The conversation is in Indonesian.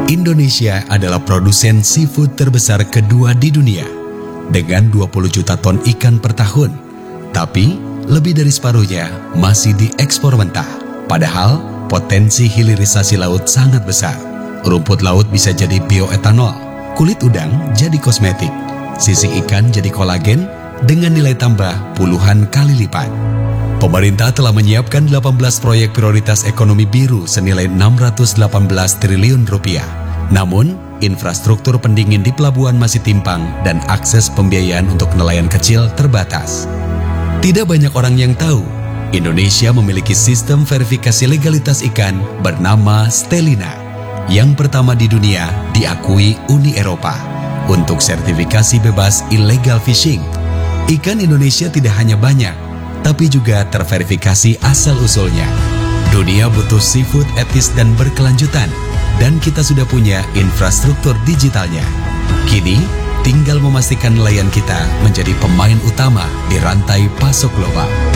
Indonesia adalah produsen seafood terbesar kedua di dunia dengan 20 juta ton ikan per tahun. Tapi lebih dari separuhnya masih diekspor mentah. Padahal potensi hilirisasi laut sangat besar. Rumput laut bisa jadi bioetanol, kulit udang jadi kosmetik, sisik ikan jadi kolagen dengan nilai tambah puluhan kali lipat. Pemerintah telah menyiapkan 18 proyek prioritas ekonomi biru senilai 618 triliun rupiah. Namun, infrastruktur pendingin di pelabuhan masih timpang dan akses pembiayaan untuk nelayan kecil terbatas. Tidak banyak orang yang tahu, Indonesia memiliki sistem verifikasi legalitas ikan bernama Stellina, yang pertama di dunia diakui Uni Eropa untuk sertifikasi bebas illegal fishing. Ikan Indonesia tidak hanya banyak, tapi juga terverifikasi asal-usulnya. Dunia butuh seafood etis dan berkelanjutan, dan kita sudah punya infrastruktur digitalnya. Kini, tinggal memastikan nelayan kita menjadi pemain utama di rantai pasok global.